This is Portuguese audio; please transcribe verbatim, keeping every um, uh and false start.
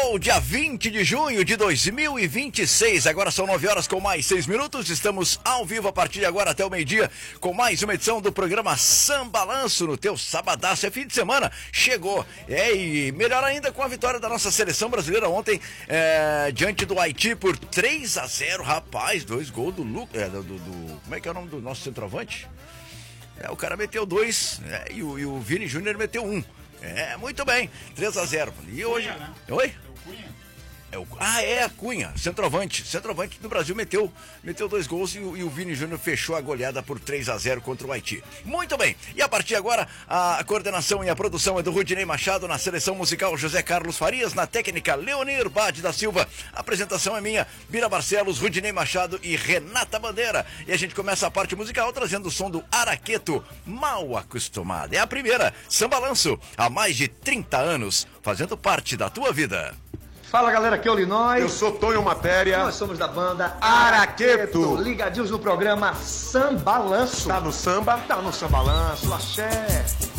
Sextou, dia vinte de junho de dois mil e vinte e seis. Agora são nove horas com mais seis minutos. Estamos ao vivo a partir de agora até o meio-dia com mais uma edição do programa Sambalanço no teu sabadaço. É fim de semana, chegou. É, e melhor ainda com a vitória da nossa seleção brasileira ontem é, diante do Haiti por três a zero. Rapaz, dois gols do Lucas. É, do, do, do, como é que é o nome do nosso centroavante? É, o cara meteu dois é, e, o, e o Vini Júnior meteu um. É, muito bem, três a zero. E hoje... Cunha, né? Oi? É o Cunha. É o... Ah, é a Cunha, centroavante. Centroavante do Brasil meteu, meteu dois gols e o, e o Vini Júnior fechou a goleada por três a zero contra o Haiti. Muito bem, e a partir de agora, a coordenação e a produção é do Rudinei Machado, na seleção musical José Carlos Farias, na técnica Leonir Bade da Silva. A apresentação é minha, Bira Barcelos, Rudinei Machado e Renata Bandeira. E a gente começa a parte musical trazendo o som do Araqueto, Mal Acostumado. É a primeira, Sambalanço, há mais de trinta anos, fazendo parte da tua vida. Fala galera, aqui é o Linói. Eu sou Tonho Matéria. Nós somos da banda Araqueto. Araqueto. Ligadinhos no programa Sambalanço. Tá no samba? Tá no Sambalanço, axé.